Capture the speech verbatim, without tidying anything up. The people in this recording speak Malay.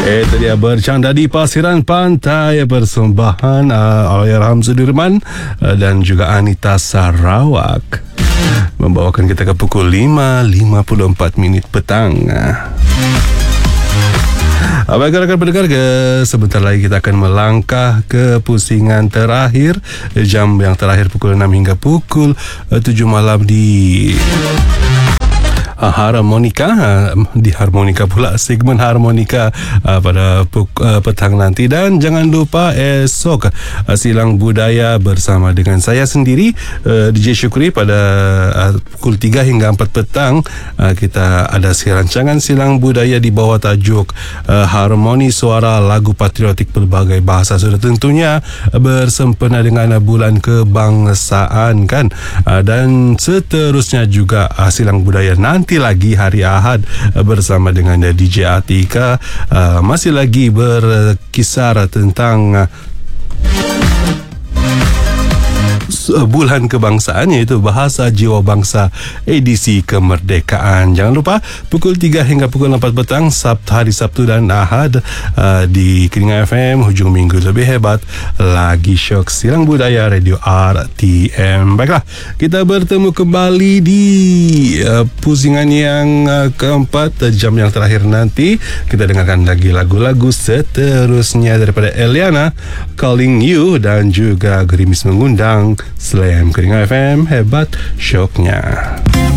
Itu dia bercanda di Pasiran Pantai, persembahan uh, Allahyarham Sudirman uh, dan juga Anita Sarawak, membawakan kita ke pukul lima lima puluh empat minit petang. Baiklah rakan pendengar, ke sebentar lagi kita akan melangkah ke pusingan terakhir, jam yang terakhir pukul enam hingga pukul tujuh malam di Harmonika, di Harmonika pula, segmen Harmonika uh, pada puk, uh, petang nanti. Dan jangan lupa esok uh, Silang Budaya bersama dengan saya sendiri, uh, D J Syukri, pada uh, pukul tiga hingga empat petang. uh, kita ada rancangan Silang Budaya di bawah tajuk uh, Harmoni Suara Lagu Patriotik Berbagai Bahasa. Sudah tentunya uh, bersempena dengan uh, bulan kebangsaan kan. uh, dan seterusnya juga uh, Silang Budaya nanti Nanti lagi hari Ahad bersama dengan D J Atika, uh, masih lagi berkisar tentang uh, bulan kebangsaan, iaitu Bahasa Jiwa Bangsa edisi kemerdekaan. Jangan lupa pukul tiga hingga pukul empat petang Sabtu, hari Sabtu dan Ahad uh, di Keningan F M. Hujung minggu lebih hebat lagi, syok Silang Budaya Radio R T M. Baiklah, kita bertemu kembali di uh, pusingan yang uh, keempat, uh, jam yang terakhir nanti. Kita dengarkan lagi lagu-lagu seterusnya daripada Eliana, Calling You, dan juga Gerimis Mengundang. Slam Keningan F M, hebat syoknya.